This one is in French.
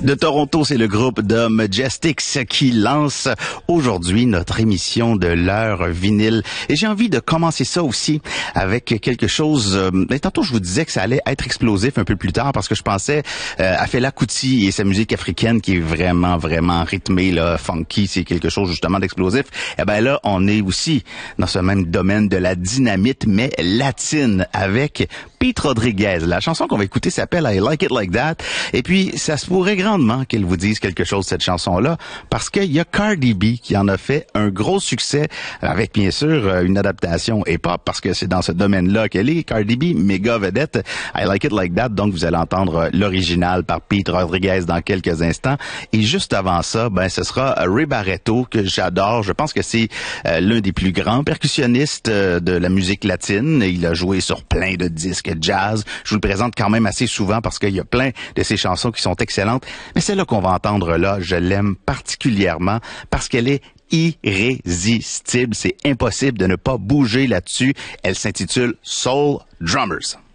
De Toronto, c'est le groupe de Majestics qui lance aujourd'hui notre émission de l'heure vinyle. Et j'ai envie de commencer ça aussi avec quelque chose... tantôt, je vous disais que ça allait être explosif un peu plus tard parce que je pensais à Fela Kuti et sa musique africaine qui est vraiment, vraiment rythmée, là, funky. C'est quelque chose justement d'explosif. Eh ben là, on est aussi dans ce même domaine de la dynamite, mais latine, avec Pete Rodriguez. La chanson qu'on va écouter s'appelle I Like It Like That. Et puis, ça se pourrait grandement qu'elle vous dise quelque chose, cette chanson-là, parce qu'il y a Cardi B qui en a fait un gros succès avec, bien sûr, une adaptation hip-hop, parce que c'est dans ce domaine-là qu'elle est. Cardi B, méga vedette. I Like It Like That. Donc, vous allez entendre l'original par Pete Rodriguez dans quelques instants. Et juste avant ça, ce sera Ray Barretto, que j'adore. Je pense que c'est l'un des plus grands percussionnistes de la musique latine. Il a joué sur plein de disques jazz. Je vous le présente quand même assez souvent parce qu'il y a plein de ses chansons qui sont excellentes. Mais celle-là qu'on va entendre là, je l'aime particulièrement parce qu'elle est irrésistible. C'est impossible de ne pas bouger là-dessus. Elle s'intitule Soul Drummers.